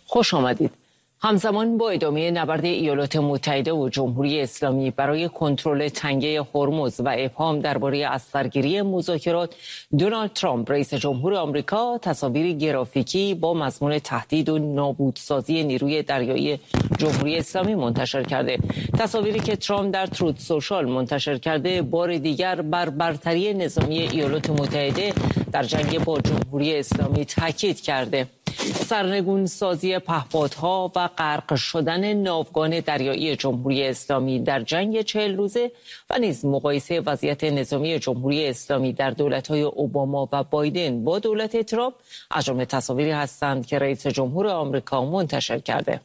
خوش آمدید. همزمان با ادامه نبرد ایالات متحده و جمهوری اسلامی برای کنترل تنگه هرمز و ابهام درباره از سرگیری مذاکرات، دونالد ترامپ رئیس جمهور آمریکا تصاویری گرافیکی با مضمون تهدید و نابودسازی نیروی دریایی جمهوری اسلامی منتشر کرده. تصاویری که ترامپ در تروت سوشال منتشر کرده بار دیگر بر برتری نظامی ایالات متحده در جنگ با جمهوری اسلامی تاکید کرده. سرنگون سازی پهپادها و غرق شدن ناوگان دریایی جمهوری اسلامی در جنگ 40 روزه و نیز مقایسه وضعیت نظامی جمهوری اسلامی در دولت‌های اوباما و بایدن با دولت ترامپ از جمله تصاویری هستند که رئیس جمهور آمریکا منتشر کرده.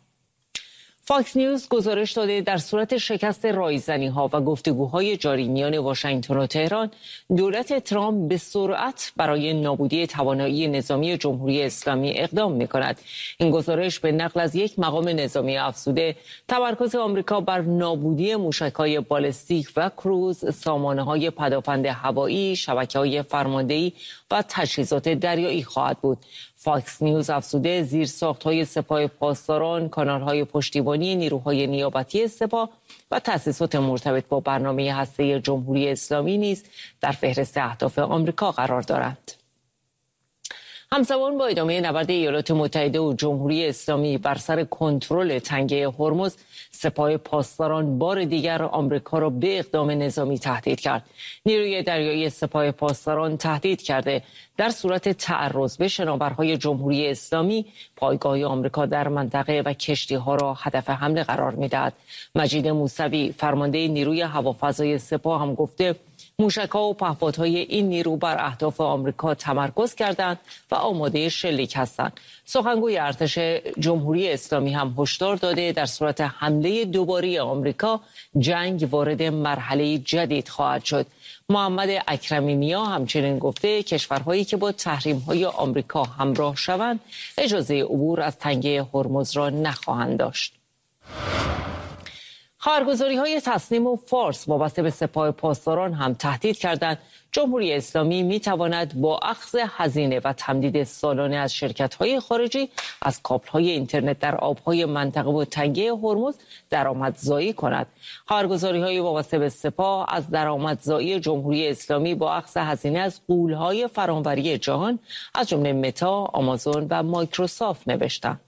فاکس نیوز گزارش داده در صورت شکست رایزنی‌ها و گفتگوهای جاری میان واشنگتن و تهران، دولت ترامپ به سرعت برای نابودی توانایی نظامی جمهوری اسلامی اقدام می‌کند. این گزارش به نقل از یک مقام نظامی افزوده، تمرکز آمریکا بر نابودی موشک‌های بالستیک و کروز، سامانه‌های پدافند هوایی، شبکه‌های فرماندهی و تجهیزات دریایی خواهد بود. فاکس نیوز افزوده زیرساخت‌های سپاه پاسداران، کانال‌های پشتیبانی نیروهای نیابتی سپاه و تأسیسات مرتبط با برنامه هسته جمهوری اسلامی نیز در فهرست اهداف آمریکا قرار دارند. همزمان با ادامه نبرد ایالات متحده و جمهوری اسلامی بر سر کنترل تنگه هرمز، سپاه پاسداران بار دیگر آمریکا را به اقدام نظامی تهدید کرد. نیروی دریایی سپاه پاسداران تهدید کرده در صورت تعرض به شناورهای جمهوری اسلامی، پایگاه آمریکا در منطقه و کشتی‌ها را هدف حمله قرار می‌دهد. مجید موسوی، فرمانده نیروی هوافضای سپاه، هم گفته موشک‌ها و پهپادهای این نیرو بر اهداف آمریکا تمرکز کردند و آماده شلیک هستند. سخنگوی ارتش جمهوری اسلامی هم هشدار داده در صورت حمله دوباره آمریکا، جنگ وارد مرحله جدید خواهد شد. محمد اکرمی نیا همچنین گفته کشورهایی که با تحریم‌های آمریکا همراه شوند، اجازه عبور از تنگه هرمز را نخواهند داشت. خبرگزاری‌های تسنیم و فارس وابسته به سپاه پاسداران هم تهدید کردند جمهوری اسلامی می‌تواند با اخذ هزینه و تمدید سالانه از شرکت‌های خارجی از کابل‌های اینترنت در آب‌های منطقه و تنگه هرمز درآمدزایی کند. خبرگزاری‌های وابسته به سپاه از درآمدزایی جمهوری اسلامی با اخذ هزینه از غول‌های فرانوری جهان از جمله متا، آمازون و مایکروسافت نوشتند.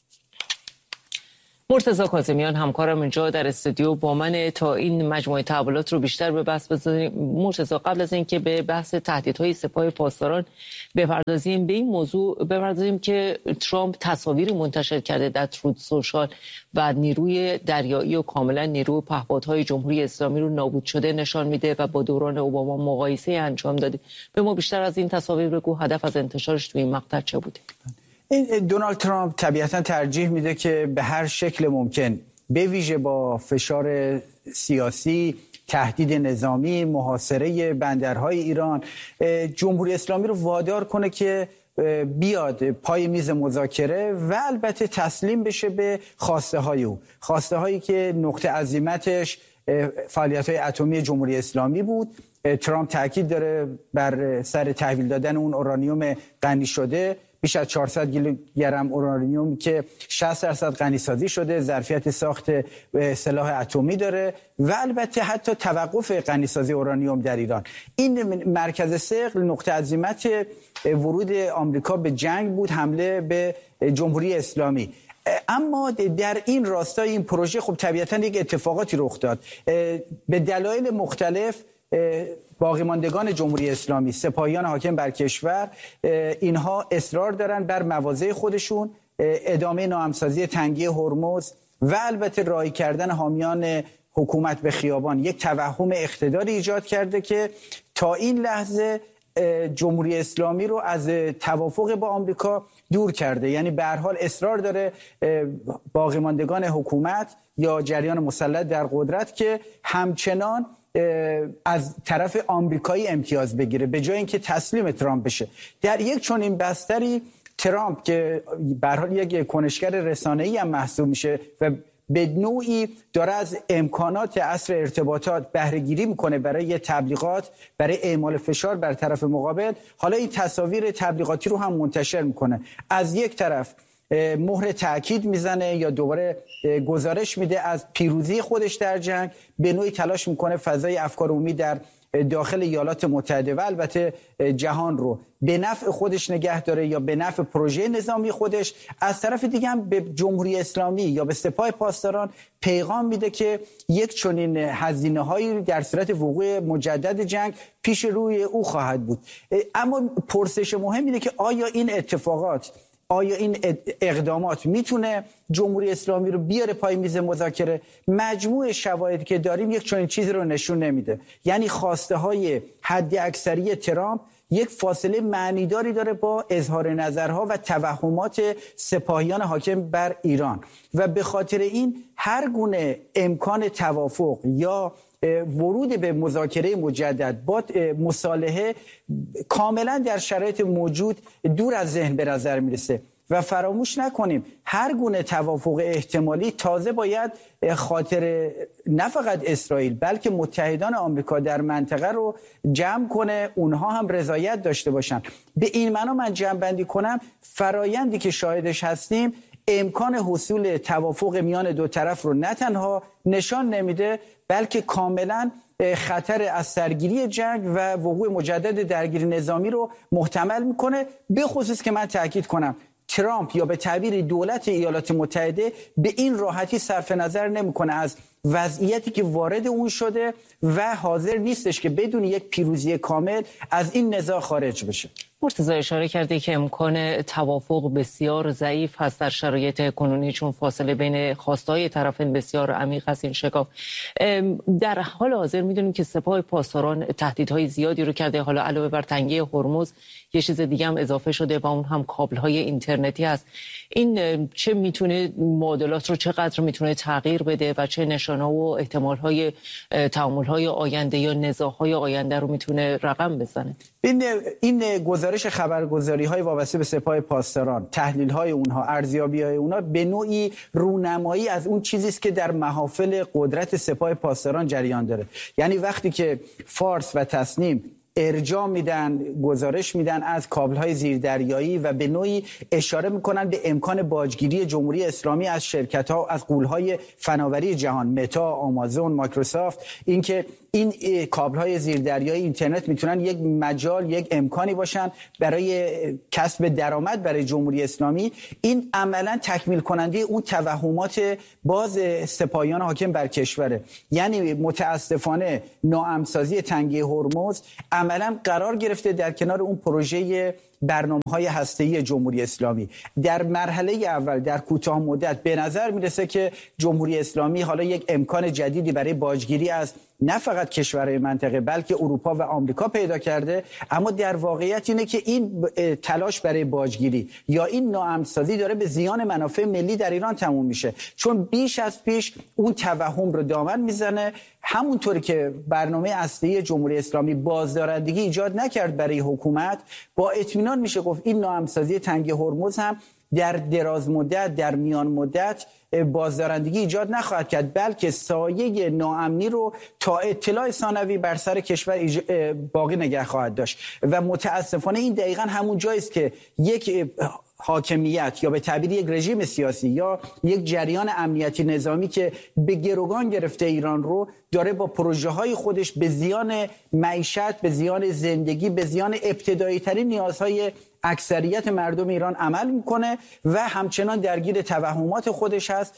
مرتضی کاظمیان همکارم اینجا در استودیو با من تا این مجموعه تحولات رو بیشتر به بحث بزنیم. مرتضی، قبل از اینکه به بحث تهدیدهای سپاه پاسداران بپردازیم، به این موضوع بپردازیم که ترامپ تصاویری منتشر کرده در تروت سوشال و نیروی دریایی و کاملا نیروی پهپادهای جمهوری اسلامی رو نابود شده نشان میده و با دوران اوباما مقایسه انجام داده. به ما بیشتر از این تصاویر بگو، هدف از انتشارش توی این مقطع چه بوده؟ دونالد ترامپ طبیعتا ترجیح میده که به هر شکل ممکن، به ویژه با فشار سیاسی، تهدید نظامی، محاصره بندرهای ایران، جمهوری اسلامی رو وادار کنه که بیاد پای میز مذاکره و البته تسلیم بشه به خواسته های او، خواسته هایی که نقطه عزیمتش فعالیت های اتمی جمهوری اسلامی بود. ترامپ تاکید داره بر سر تحویل دادن اون اورانیوم غنی شده، بیش از 400 کیلوگرم اورانیوم که 60% غنی سازی شده، ظرفیت ساخت سلاح اتمی داره و البته حتی توقف غنی سازی اورانیوم در ایران. این مرکز ثقل نقطه عزیمت ورود آمریکا به جنگ بود، حمله به جمهوری اسلامی. اما در این راستای این پروژه خب طبیعتا یک اتفاقاتی رخ داد. به دلایل مختلف باقی ماندگان جمهوری اسلامی، سپاهیان حاکم بر کشور، اینها اصرار دارن بر مواضع خودشون، ادامه ناهمسازی تنگه هرمز و البته رای کردن حامیان حکومت به خیابان یک توهم اقتداری ایجاد کرده که تا این لحظه جمهوری اسلامی رو از توافق با آمریکا دور کرده. یعنی به هر حال اصرار داره باقی ماندگان حکومت یا جریان مسلط در قدرت که همچنان از طرف آمریکایی امتیاز بگیره به جای اینکه تسلیم ترامپ بشه. در یک چنین بستری ترامپ که به هر حال یک کنشگر رسانه‌ای هم محسوب میشه و به نوعی داره از امکانات عصر ارتباطات بهره گیری میکنه برای تبلیغات، برای اعمال فشار بر طرف مقابل، حالا این تصاویر تبلیغاتی رو هم منتشر میکنه. از یک طرف مهر تأکید میزنه یا دوباره گزارش میده از پیروزی خودش در جنگ، به نوعی تلاش میکنه فضای افکار عمومی در داخل ایالات متحده و البته جهان رو به نفع خودش نگه داره یا به نفع پروژه نظامی خودش. از طرف دیگه هم به جمهوری اسلامی یا به سپاه پاسداران پیغام میده که یک چنین هزینه‌هایی در صورت وقوع مجدد جنگ پیش روی او خواهد بود. اما پرسش مهم اینه که آیا این اتفاقات، آیا این اقدامات میتونه جمهوری اسلامی رو بیاره پای میز مذاکره؟ مجموع شواهدی که داریم یک چنین چیزی رو نشون نمیده. یعنی خواسته های حد اکثری ترامپ یک فاصله معنیداری داره با اظهار نظرها و توهمات سپاهیان حاکم بر ایران و به خاطر این هر گونه امکان توافق یا ورود به مذاکره مجدد با مصالحه کاملا در شرایط موجود دور از ذهن به نظر میرسه. و فراموش نکنیم هر گونه توافق احتمالی تازه باید خاطر نه فقط اسرائیل بلکه متحدان آمریکا در منطقه رو جمع کنه، اونها هم رضایت داشته باشن. به این معنا من جمع بندی کنم فرایندی که شاهدش هستیم امکان حصول توافق میان دو طرف رو نه تنها نشان نمیده بلکه کاملا خطر از سرگیری جنگ و وقوع مجدد درگیری نظامی رو محتمل میکنه. به خصوص که من تاکید کنم ترامپ یا به تعبیر دولت ایالات متحده به این راحتی صرف نظر نمیکنه از وضعیتی که وارد اون شده و حاضر نیستش که بدون یک پیروزی کامل از این نزاع خارج بشه. مرتضی اشاره کرده که امکان توافق بسیار ضعیف هست در شرایط کنونی چون فاصله بین خواستهای طرفین بسیار عمیق است. این شکاف در حال حاضر میدونیم که سپاه پاسداران تهدیدهای زیادی رو کرده. حالا علاوه بر تنگی هرمز یه چیز دیگه هم اضافه شده و اون هم کابل‌های اینترنتی هست. این چه میتونه معادلات رو چقدر میتونه تغییر بده و چه نشانه‌ها و احتمال‌های تعامل‌های آینده یا نزاع‌های آینده رو میتونه رقم بزنه؟ این گزارش خبرگزاری‌های وابسته به سپاه پاسداران، تحلیل‌های اونها، ارزیابی‌های اونها به نوعی رونمایی از اون چیزی است که در محافل قدرت سپاه پاسداران جریان داره. یعنی وقتی که فارس و تصنیم ارجاع میدن، گزارش میدن از کابل‌های زیردریایی و به نوعی اشاره میکنن به امکان باجگیری جمهوری اسلامی از شرکت‌ها، از غول‌های فناوری جهان، متا، آمازون، مایکروسافت، اینکه این کابل‌های زیردریایی اینترنت میتونن یک مجال، یک امکانی باشن برای کسب درآمد برای جمهوری اسلامی. این عملاً تکمیل کننده اون توهمات باز سپاهیان حاکم بر کشوره. یعنی متاسفانه ناامن‌سازی تنگه هرمز عملاً قرار گرفته در کنار اون پروژه برنامه‌های هسته‌ای جمهوری اسلامی. در مرحله اول در کوتاه مدت به نظر میرسه که جمهوری اسلامی حالا یک امکان جدیدی برای باجگیری از نه فقط کشورهای منطقه بلکه اروپا و آمریکا پیدا کرده، اما در واقعیت اینه که این تلاش برای باجگیری یا این ناامن‌سازی داره به زیان منافع ملی در ایران تموم میشه، چون بیش از پیش اون توهم رو دامن میزنه. همونطوری که برنامه اصلی جمهوری اسلامی بازدارندگی ایجاد نکرد برای حکومت، با اطمینان میشه گفت این ناامن‌سازی تنگه هرمز هم در دراز مدت، در میان مدت بازدارندگی ایجاد نخواهد کرد، بلکه سایه ناامنی رو تا اطلاع ثانوی بر سر کشور باقی نگه خواهد داشت. و متاسفانه این دقیقاً همون جایی است که یک حاکمیت یا به تعبیر یک رژیم سیاسی یا یک جریان امنیتی نظامی که به گروگان گرفته ایران رو داره با پروژه های خودش به زیان معیشت، به زیان زندگی، به زیان ابتدایی ترین نیازهای اکثریت مردم ایران عمل میکنه و همچنان درگیر توهمات خودش هست.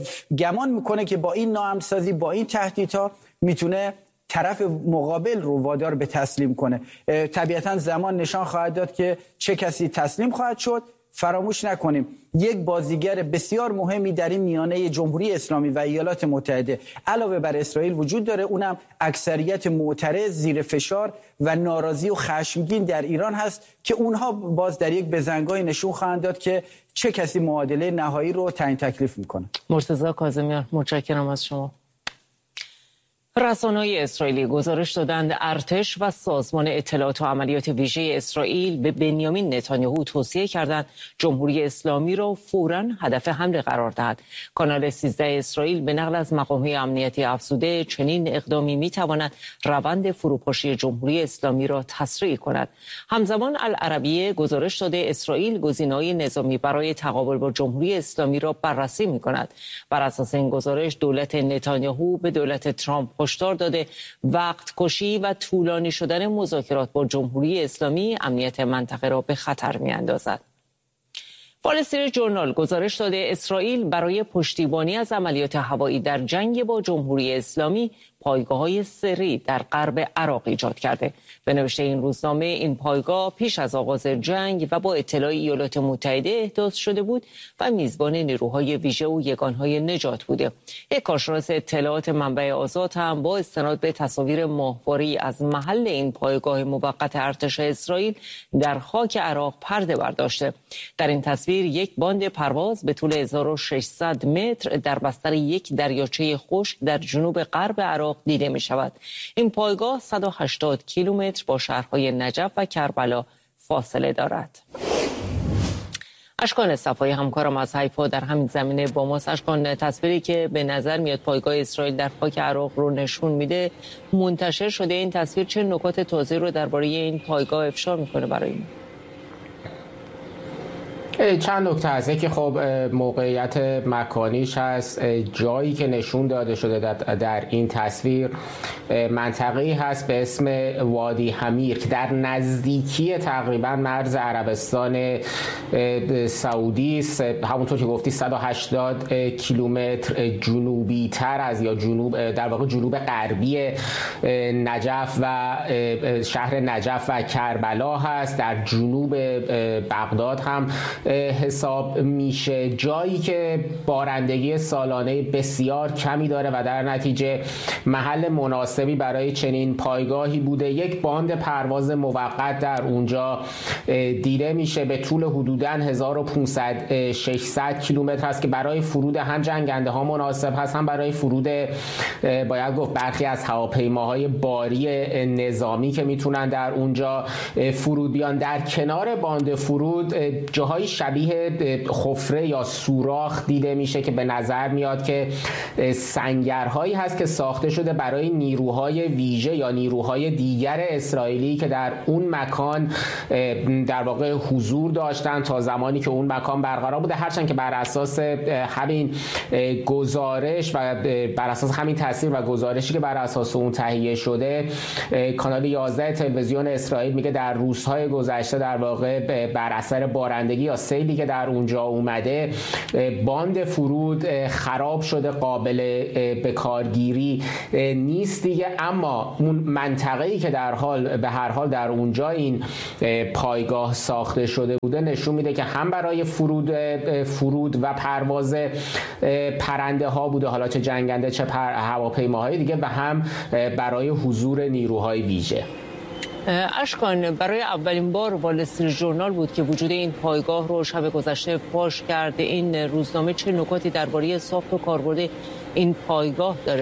گمان میکنه که با این ناامن‌سازی، با این تهدیدها میتونه طرف مقابل رو وادار به تسلیم کنه. طبیعتا زمان نشان خواهد داد که چه کسی تسلیم خواهد شد. فراموش نکنیم یک بازیگر بسیار مهمی در این میانه جمهوری اسلامی و ایالات متحده علاوه بر اسرائیل وجود داره، اونم اکثریت معترض، زیر فشار و ناراضی و خشمگین در ایران هست که اونها باز در یک بزنگاهی نشون خواهند داد که چه کسی معادله نهایی رو تعیین تکلیف میکنه. مرتضی کاظمیان، متشکرم از شما. رسانه‌های اسرائیلی گزارش دادند ارتش و سازمان اطلاعات و عملیات ویژه اسرائیل به بنیامین نتانیاهو توصیه کردند جمهوری اسلامی را فوراً هدف حمله قرار دهد. کانال 13 اسرائیل به نقل از مقام‌های امنیتی افزوده چنین اقدامی می‌تواند روند فروپاشی جمهوری اسلامی را تسریع کند. همزمان العربیه گزارش داده اسرائیل گزینه‌های نظامی برای تقابل با جمهوری اسلامی را بررسی می‌کند. بر اساس این گزارش دولت نتانیاهو به دولت ترامپ هشدار داده وقت کشی و طولانی شدن مذاکرات با جمهوری اسلامی امنیت منطقه را به خطر می‌اندازد. وال استریت ژورنال گزارش داده اسرائیل برای پشتیبانی از عملیات هوایی در جنگ با جمهوری اسلامی پایگاه‌های سری در غرب عراق ایجاد کرده. به نوشته این روزنامه این پایگاه پیش از آغاز جنگ و با اطلاع ایالات متحده احداث شده بود و میزبان نیروهای ویژه و یگانهای نجات بوده. یک کارشناس اطلاعات منبع آزاد هم با استناد به تصاویر ماهواره‌ای از محل این پایگاه موقت ارتش اسرائیل در خاک عراق پرده برداشته. در این تصویر یک باند پرواز به طول 1600 متر در بستر یک دریاچه خشک در جنوب غرب عراق دیده می شود. این پایگاه 180 کیلومتر با شهرهای نجف و کربلا فاصله دارد. اشکان صفایی همکارم از حیفا در همین زمینه با ماست. اشکان، تصویری که به نظر میاد پایگاه اسرائیل در خاک عراق رو نشون میده منتشر شده. این تصویر چه نکات تازه رو درباره این پایگاه افشا میکنه برای ما؟ چند نکته هست که خب موقعیت مکانیش هست. جایی که نشون داده شده در این تصویر منطقه‌ای هست به اسم وادی حمیر که در نزدیکی تقریبا مرز عربستان سعودی است. همونطور که گفتی 180 کیلومتر جنوبی تر از یا جنوب در واقع جنوب غربی نجف و شهر نجف و کربلا هست. در جنوب بغداد هم حساب میشه. جایی که بارندگی سالانه بسیار کمی داره و در نتیجه محل مناسبی برای چنین پایگاهی بوده. یک باند پرواز موقت در اونجا دیده میشه به طول حدوداً 1500-600 کیلومتر است که برای فرود هم جنگنده ها مناسب هست، هم برای فرود باید گفت برخی از هواپیماهای باری نظامی که میتونن در اونجا فرود بیان. در کنار باند فرود جاهای شبیه حفره یا سوراخ دیده میشه که به نظر میاد که سنگرهایی هست که ساخته شده برای نیروهای ویژه یا نیروهای دیگر اسرائیلی که در اون مکان در واقع حضور داشتن تا زمانی که اون مکان برقرار بوده. هرچند که بر اساس همین گزارش و بر اساس همین تصویر و گزارشی که بر اساس اون تهیه شده، کانال 11 تلویزیون اسرائیل میگه در روزهای گذشته در واقع بر اثر بارندگی یا سیلی که در اونجا اومده باند فرود خراب شده، قابل به کارگیری نیست دیگه. اما اون منطقه‌ای که به هر حال در اونجا این پایگاه ساخته شده بوده نشون میده که هم برای فرود و پرواز پرنده ها بوده، حالا چه جنگنده چه هواپیماهای دیگه، و هم برای حضور نیروهای ویژه. اشکان، برای اولین بار وال استریت ژورنال بود که وجود این پایگاه رو شب گذشته فاش کرده. این روزنامه چه نکاتی درباره ساخت و کاربرد این پایگاه داره؟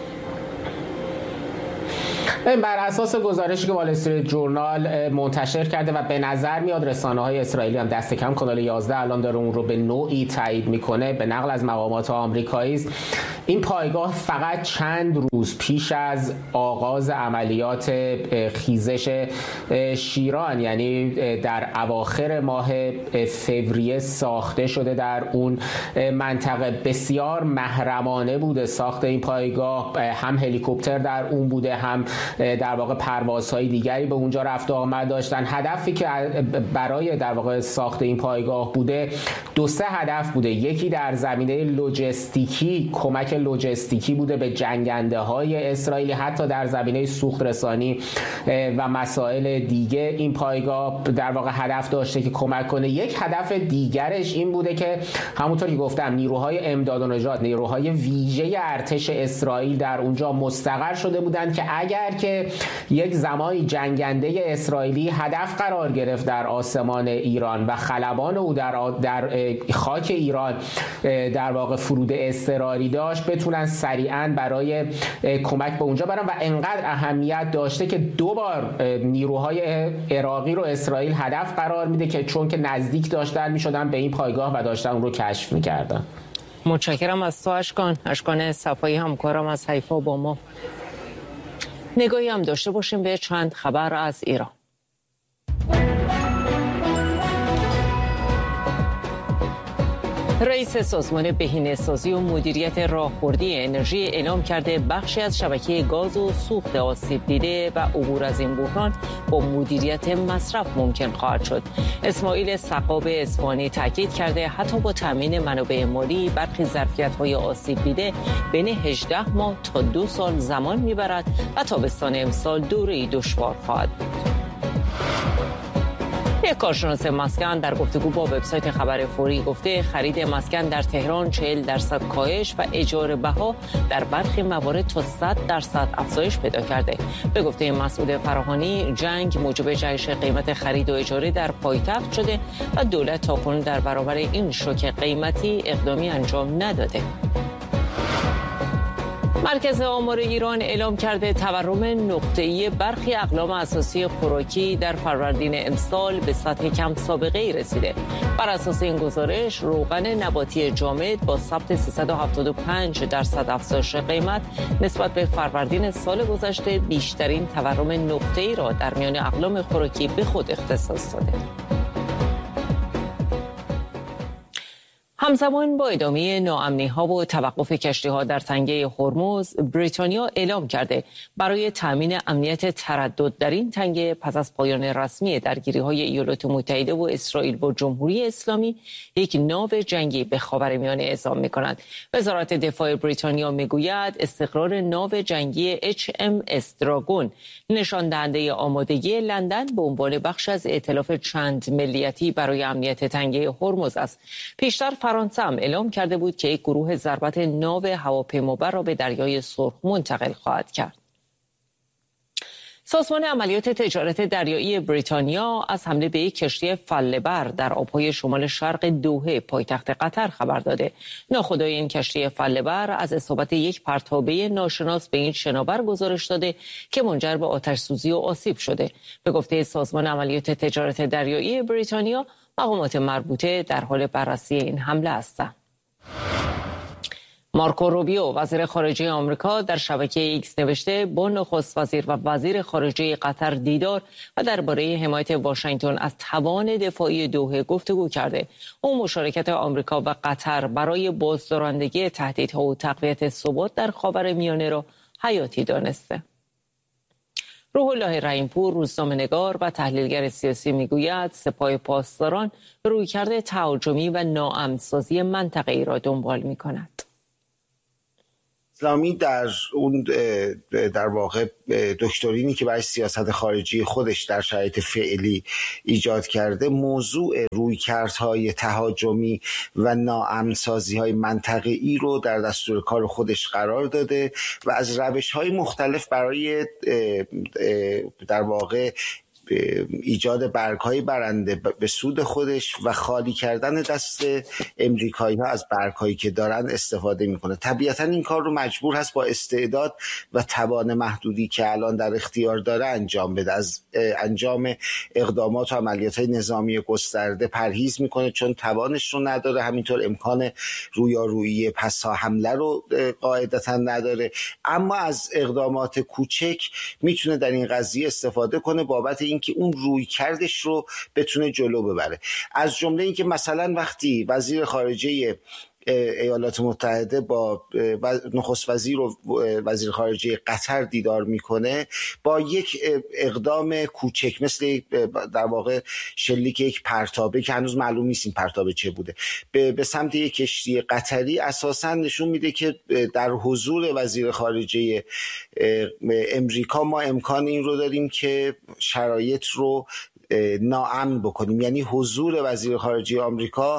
بر اساس گزارشی که وال استریت ژورنال منتشر کرده و به نظر میاد رسانه‌های اسرائیلی هم دست کم کانال 11 الان داره اون رو به نوعی تایید میکنه، به نقل از مقامات آمریکایی است، این پایگاه فقط چند روز پیش از آغاز عملیات خیزش شیران، یعنی در اواخر ماه فوریه ساخته شده. در اون منطقه بسیار محرمانه بوده ساخت این پایگاه، هم هلیکوپتر در اون بوده، هم در واقع پروازهای دیگری به اونجا رفت و آمد داشتن. هدفی که برای در واقع ساخت این پایگاه بوده 2-3 هدف بوده. یکی در زمینه لوجستیکی، کمک لوجستیکی بوده به جنگنده های اسرائیلی، حتی در زمینه سوخت رسانی و مسائل دیگه این پایگاه در واقع هدف داشته که کمک کنه. یک هدف دیگرش این بوده که همونطور که گفتم نیروهای امداد و نجات، نیروهای ویژه ارتش اسرائیل در اونجا مستقر شده بودند که اگر که یک زمانی جنگنده اسرائیلی هدف قرار گرفت در آسمان ایران و خلبان او در خاک ایران در واقع فرود اضطراری داشت، بتونن سریعا برای کمک به اونجا برن و انقدر اهمیت داشته که 2 بار نیروهای عراقی رو اسرائیل هدف قرار میده که چون که نزدیک داشتن میشدن به این پایگاه و داشتن اون رو کشف میکردن. متشکرم از تو اشکان صفایی، همکارم از حیفا با ما. نگاهی هم داشته باشیم به چند خبر از ایران. رئیس سازمان بهینه‌سازی و مدیریت راهبردی انرژی اعلام کرده بخشی از شبکه گاز و سوخت آسیب دیده و عبور از این بحران با مدیریت مصرف ممکن خواهد شد. اسماعیل سقاب اصفهانی تاکید کرده حتی با تامین منابع مالی برخی ظرفیت‌های آسیب دیده بین 18 ماه تا 2 سال زمان میبرد و تابستان امسال دوره‌ای دشوار خواهد بود. یک کارشناس مسکن در گفتگو با وبسایت خبر فوری گفته خرید مسکن در تهران 40% کاهش و اجاره بها در برخی موارد تا 100% افزایش پیدا کرده. به گفته مسعود فراهانی، جنگ موجب جهش قیمت خرید و اجاره در پایتخت شده و دولت تاکنون در برابر این شوک قیمتی اقدامی انجام نداده. مرکز آمار ایران اعلام کرده تورم نقطه‌ای برخی اقلام اساسی خوراکی در فروردین امسال به سطح کم سابقه‌ای رسیده. بر اساس این گزارش، روغن نباتی جامد با ثبت 375% افزایش قیمت نسبت به فروردین سال گذشته بیشترین تورم نقطه‌ای را در میان اقلام خوراکی به خود اختصاص داده. همزمان با ادامه ناامنی‌ها و توقف کشتی‌ها در تنگه هرمز، بریتانیا اعلام کرده برای تأمین امنیت تردد در این تنگه پس از پایان رسمی درگیری‌های ایالات متحده و اسرائیل با جمهوری اسلامی یک ناو جنگی به خاورمیانه اعزام می‌کند. وزارت دفاع بریتانیا می‌گوید استقرار ناو جنگی HMS دراگون نشان دهنده آمادگی لندن به عنوان بخش از ائتلاف چند ملیتی برای امنیت تنگه هرمز است. پیشتر فرانسه هم اعلام کرده بود که یک گروه ضربت ناو هواپیمابر را به دریای سرخ منتقل خواهد کرد. سازمان عملیات تجارت دریایی بریتانیا از حمله به یک کشتی فله‌بر در آبهای شمال شرق دوحه پایتخت قطر خبر داده. ناخدای این کشتی فله‌بر از اصابت یک پرتابه ناشناس به این شناور گزارش داده که منجر به آتش‌سوزی و آسیب شده. به گفته سازمان عملیات تجارت دریایی بریتانیا، مقامات مربوطه در حال بررسی این حمله هستند. مارکو روبیو وزیر خارجه آمریکا در شبکه ایکس نوشته با نخست وزیر و وزیر خارجه قطر دیدار و درباره حمایت واشنگتن از توان دفاعی دوحه گفتگو کرده. او مشارکت آمریکا و قطر برای بازدارندگی تهدیدها و تقویت ثبات در خاورمیانه را حیاتی دانسته. روح الله رحیمپور روزنامه‌نگار و تحلیلگر سیاسی میگوید سپاه پاسداران رویکرد تهاجمی و ناامن‌سازی منطقه‌ای را دنبال می‌کند. اسلامی در اون در واقع دکترینی که برای سیاست خارجی خودش در شرایط فعلی ایجاد کرده، موضوع رویکردهای تهاجمی و ناامن‌سازی‌های منطقه‌ای رو در دستور کار خودش قرار داده و از روش‌های مختلف برای در واقع ایجاد برگ‌های برنده به سود خودش و خالی کردن دست امریکایی‌ها از برگ‌هایی که دارن استفاده می‌کنه. طبیعتاً این کار رو مجبور هست با استعداد و توان محدودی که الان در اختیار داره انجام بده. از انجام اقدامات و عملیات‌های نظامی گسترده پرهیز می‌کنه چون توانش رو نداره، همینطور امکان رویارویی پسا حمله رو قاعدتاً نداره، اما از اقدامات کوچک میتونه در این قضیه استفاده کنه بابت این که اون روی کردش رو بتونه جلو ببره. از جمله این که مثلا وقتی وزیر خارجه ایالات متحده با نخست وزیر و وزیر خارجه قطر دیدار میکنه، با یک اقدام کوچک مثل در واقع شلیک یک پرتابه که هنوز معلوم نیست این پرتابه چه بوده به سمت یک کشتی قطری، اساسا نشون میده که در حضور وزیر خارجه امریکا ما امکان این رو داریم که شرایط رو ناامن بکنیم. یعنی حضور وزیر خارجه آمریکا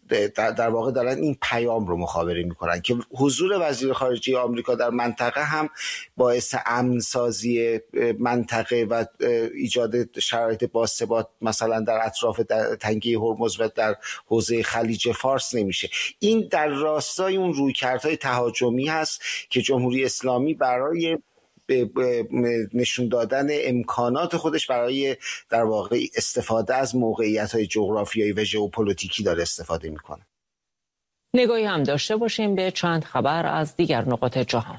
در واقع دارن این پیام رو مخابره میکنن که حضور وزیر خارجه آمریکا در منطقه هم باعث امن‌سازی منطقه و ایجاد شرایط باثبات مثلا در اطراف تنگه هرمز و در حوزه خلیج فارس نمیشه. این در راستای اون رویکردهای تهاجمی هست که جمهوری اسلامی برای نشون دادن امکانات خودش برای در واقع استفاده از موقعیت‌های جغرافیایی و ژئوپلیتیکی داره استفاده میکنه. نگاهی هم داشته باشیم به چند خبر از دیگر نقاط جهان.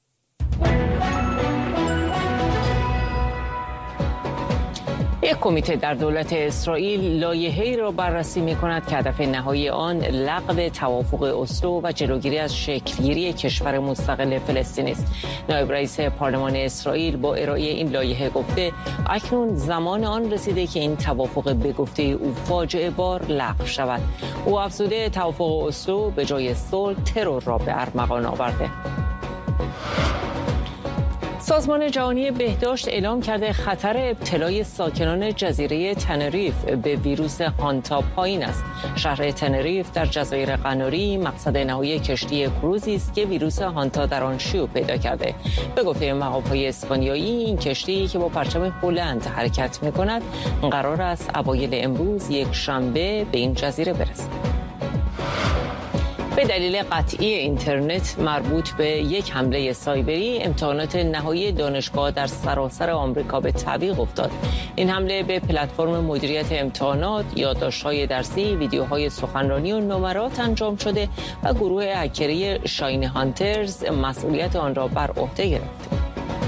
یک کمیته در دولت اسرائیل لایحه‌ای را بررسی می‌کند که هدف نهایی آن لغو توافق اسلو و جلوگیری از شکل‌گیری کشور مستقل فلسطین است. نایب رئیس پارلمان اسرائیل با ارائه این لایحه گفته اکنون زمان آن رسیده که این توافق به گفته او فاجعه بار لغو شود. او افزوده توافق اسلو به جای صلح ترور را به ارمغان آورده. سازمان جهانی بهداشت اعلام کرده خطر ابتلای ساکنان جزیره تنریف به ویروس هانتا پایین است. شهر تنریف در جزایر قناری مقصد نهایی کشتی کروزی است که ویروس هانتا در آن شیوع پیدا کرده. به گفته مقام‌های اسپانیایی این کشتی که با پرچم هلند حرکت می‌کند قرار است اوایل امروز یک شنبه به این جزیره برسد. به دلیل قطعی اینترنت مربوط به یک حمله سایبری امتحانات نهایی دانشگاه در سراسر آمریکا به تعویق افتاد. این حمله به پلتفرم مدیریت امتحانات، یادداشت‌های درسی، ویدیوهای سخنرانی و نمرات انجام شده و گروه هکری شاین هانترز مسئولیت آن را بر عهده گرفت.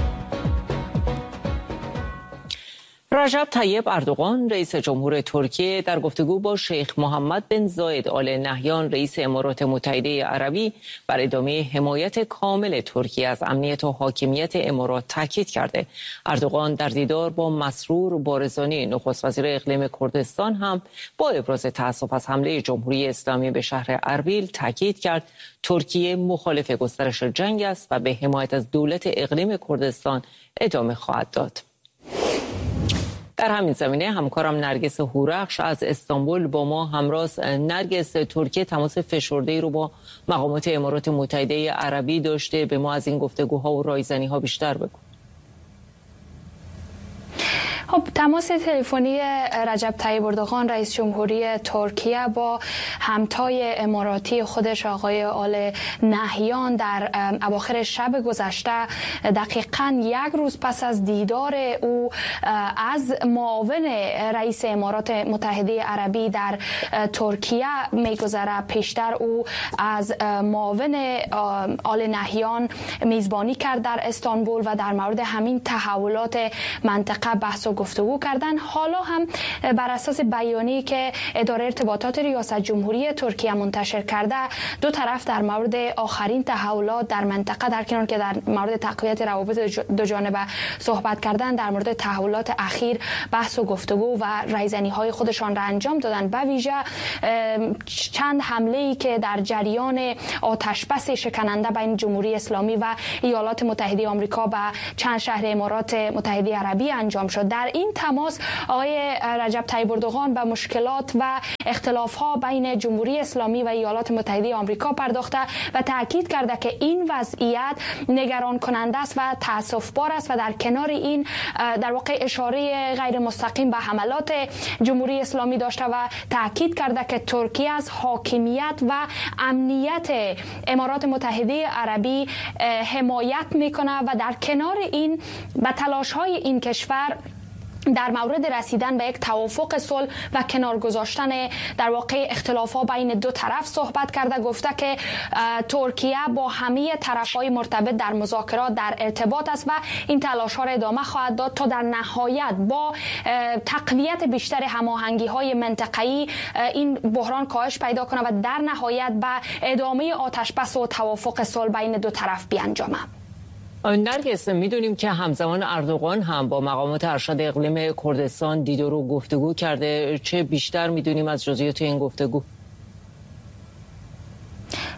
رجب طیب اردوغان رئیس جمهور ترکیه در گفتگو با شیخ محمد بن زاید آل نهیان رئیس امارات متحده عربی بر ادامه حمایت کامل ترکیه از امنیت و حاکمیت امارات تاکید کرده. اردوغان در دیدار با مسرور بارزانی نخست وزیر اقلیم کردستان هم با ابراز تأسف از حمله جمهوری اسلامی به شهر اربیل تاکید کرد ترکیه مخالف گسترش جنگ است و به حمایت از دولت اقلیم کردستان ادامه خواهد داد. در همین زمینه همکارم نرگس هورخش از استانبول با ما همراه. نرگس، ترکیه تماس فشرده‌ای رو با مقامات امارات متحده عربی داشته، به ما از این گفتگوها و رایزنی‌ها بیشتر بگو. خب تماس تلفنی رجب طیب اردوغان رئیس جمهوری ترکیه با همتای اماراتی خودش آقای آل نهیان در اواخر شب گذشته دقیقاً یک روز پس از دیدار او از معاون رئیس امارات متحده عربی در ترکیه میگذره. پیشتر او از معاون آل نهیان میزبانی کرد در استانبول و در مورد همین تحولات منطقه بحث و گفتگو کردن. حالا هم بر اساس بیانیه‌ای که اداره ارتباطات ریاست جمهوری ترکیه منتشر کرده دو طرف در مورد آخرین تحولات در منطقه در کنار که در مورد تقویت روابط دو جانبه صحبت کردن، در مورد تحولات اخیر بحث و گفتگو و رایزنی‌های خودشان را انجام دادن. به ویژه چند حمله‌ای که در جریان آتشبس شکننده بین جمهوری اسلامی و ایالات متحده آمریکا به چند شهر امارات متحده عربی انجام شد. در این تماس آقای رجب طیب اردوغان به مشکلات و اختلاف‌ها بین جمهوری اسلامی و ایالات متحده آمریکا پرداخته و تاکید کرده که این وضعیت نگران کننده است و تأسف‌بار است و در کنار این در واقع اشاره غیر مستقیم به حملات جمهوری اسلامی داشته و تاکید کرده که ترکیه از حاکمیت و امنیت امارات متحده عربی حمایت میکنه و در کنار این به تلاش‌های این کشور در مورد رسیدن به یک توافق صلح و کنار گذاشتن در واقع اختلافات بین دو طرف صحبت کرده. گفته که ترکیه با همه طرف‌های مرتبط در مذاکرات در ارتباط است و این تلاش‌ها را ادامه خواهد داد تا در نهایت با تقویت بیشتر هماهنگی‌های منطقه‌ای این بحران کاهش پیدا کنه و در نهایت به ادامه آتشبس و توافق صلح بین دو طرف بیانجامه. نرگس، میدونیم که همزمان اردوغان هم با مقامات ارشد اقلیم کردستان دیدار و گفتگو کرده. چه بیشتر میدونیم از جزئیات این گفتگو؟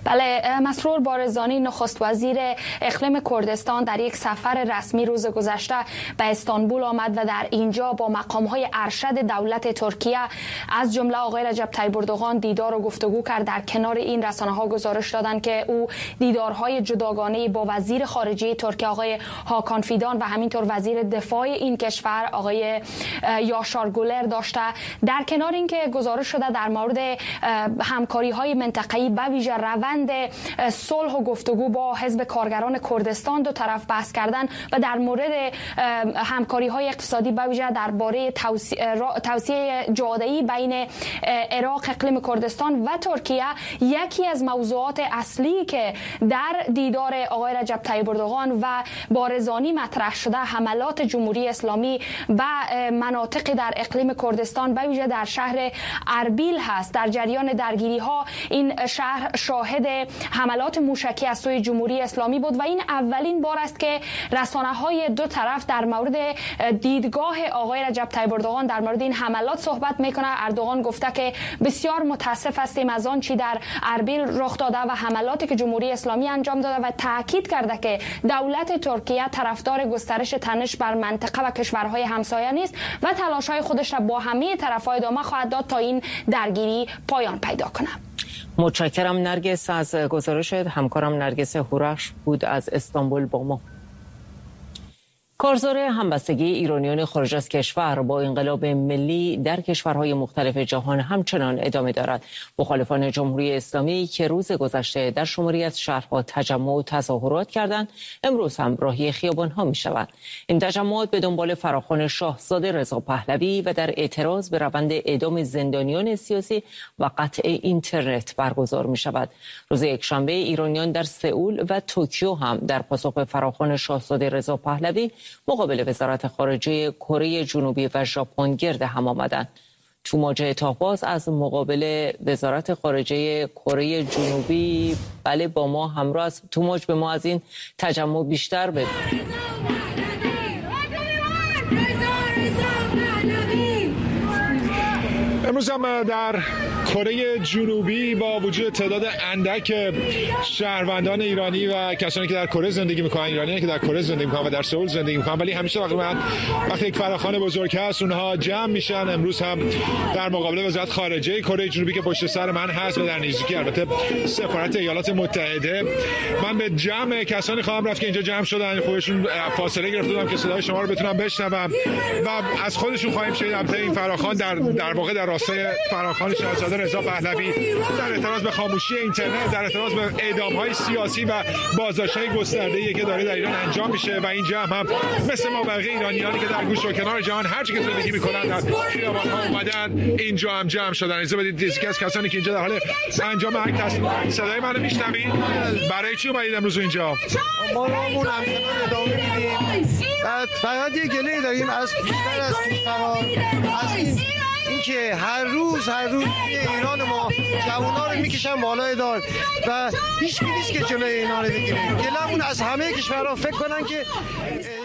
بله، مسرور بارزانی نخست وزیر اقلیم کردستان در یک سفر رسمی روز گذشته به استانبول آمد و در اینجا با مقام‌های ارشد دولت ترکیه از جمله آقای رجب طیب اردوغان دیدار و گفتگو کرد. در کنار این رسانه‌ها گزارش دادند که او دیدارهای جداگانه‌ای با وزیر خارجه ترکیه آقای هاکان فیدان و همینطور وزیر دفاع این کشور آقای یاشار گولر داشته. در کنار اینکه گزارش شده در مورد همکاری‌های منطقه‌ای به ویژه روند صلح و گفتگو با حزب کارگران کردستان دو طرف بحث کردن و در مورد همکاری‌های اقتصادی به ویژه درباره توسعه جاده‌ای بین عراق، اقلیم کردستان و ترکیه یکی از موضوعات اصلی که در دیدار آقای رجب طیب اردوغان و بارزانی مطرح شده حملات جمهوری اسلامی و مناطق در اقلیم کردستان به ویژه در شهر اربیل هست. در جریان درگیری‌ها این شهر شاهد حملات موشکی از سوی جمهوری اسلامی بود و این اولین بار است که رسانه‌های دو طرف در مورد دیدگاه آقای رجب طیب اردوغان در مورد این حملات صحبت میکنه. اردوغان گفته که بسیار متاسف هستیم از آن چی در اربیل رخ داده و حملاتی که جمهوری اسلامی انجام داده و تاکید کرده که دولت ترکیه طرفدار گسترش تنش بر منطقه و کشورهای همسایه نیست و تلاش‌های خودش را با همه طرف‌ها ادامه خواهد داد تا این درگیری پایان پیدا کنه. متشکرم نرگس از گزارشت. همکارم نرگس هورخش بود از استانبول با ما. کارزار همبستگی ایرانیان خارج از کشور با انقلاب ملی در کشورهای مختلف جهان همچنان ادامه دارد. مخالفان جمهوری اسلامی که روز گذشته در شماری از شهرها تجمع و تظاهرات کردند، امروز هم راهی خیابان‌ها می‌شوند. این تجمعات به دنبال فراخوان شاهزاده رضا پهلوی و در اعتراض به روند اعدام زندانیان سیاسی و قطع اینترنت برگزار می‌شود. روز یکشنبه ایرانیان در سئول و توکیو هم در پاسخ به فراخوان شاهزاده رضا پهلوی مقابل وزارت خارجه کره جنوبی و ژاپن گرد هم آمدند. توماج تاهباز از مقابل وزارت خارجه کره جنوبی بله با ما همراه است. توماج به ما از این تجمع بیشتر بگو. امروز هم در کره جنوبی با وجود تعداد اندک شهروندان ایرانی و کسانی که در کره زندگی میکنن، ایرانیانی که در کره زندگی میکنن و در سئول زندگی میکنن، ولی همیشه وقتی یک فراخوان بزرگ هست اونها جمع میشن. امروز هم در مقابل وزارت خارجه کره جنوبی که پشت سر من هست و در نزدیکی البته سفارت ایالات متحده، من به جمع کسانی خواهم رفت که اینجا جمع شدن. خودشون فاصله گرفته بودم که صدای شما رو بتونم بشنوم و از خودشون خواهیم شنید. البته این فراخوان در واقع در راستای فراخوان شاهزاده رضا پهلوی در اعتراض به خاموشی اینترنت، در اعتراض به اعدام‌های سیاسی و بازداشت‌های گسترده‌ای که داره در ایران انجام میشه و این جمع هم مثل ما بقیه ایرانیانی که در گوش و کنار جهان هر چی که زندگی می‌کنن در خیابان‌ها اومدن اینجا هم جمع شدن. اجازه بدید یکی از کسانی که اینجا در حال انجام اکت هستن صدای منو میشنوید؟ برای چی اومدید امروز اینجا؟ ما رامون همچنان ادامه میدیم. فقط یه گله داریم از بیشتر از کشورها، از اینکه هر روز ایران ما جوونا رو میکشن بالای دار و هیچ کی نیست که جلوی اینا رو بگیره. گلمون از همه کشورها فکر کنن که